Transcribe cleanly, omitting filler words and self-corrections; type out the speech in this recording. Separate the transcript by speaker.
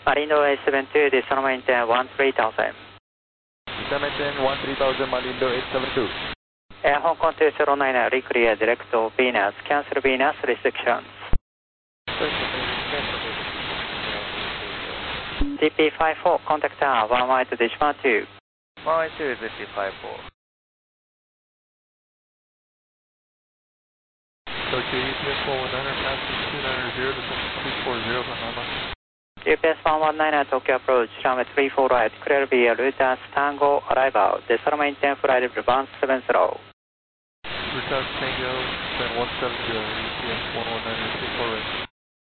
Speaker 1: Malindo A72, descend maintain 13,000.
Speaker 2: Descend maintain 13,000, Malindo 872.
Speaker 1: Hong Kong 209, reclear direct to Venus, cancel Venus restrictions. DP54, contact tower, 1 mile to Decimal 2.
Speaker 2: 1 mile to DP54.
Speaker 3: Okay, UPS 119, passing 290, descend 240, Bahama.
Speaker 1: UPS 119, Tokyo approach, runway 34 right, clear via Lutas Tango arrival, descend maintain flight level 170.
Speaker 3: Lutas Tango, descend 170, UPS 119, 34 right.